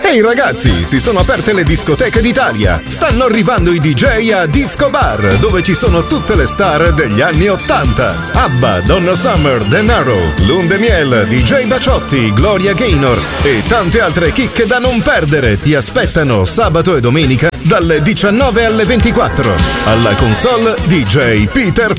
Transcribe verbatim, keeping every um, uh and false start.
Ehi ragazzi, si sono aperte le discoteche d'Italia. Stanno arrivando i D J a Disco Bar, dove ci sono tutte le star degli anni ottanta. ABBA, Donna Summer, De Niro, Lune de Miel, D J Baciotti, Gloria Gaynor e tante altre chicche da non perdere ti aspettano sabato e domenica dalle diciannove alle ventiquattro. Alla console D J Peter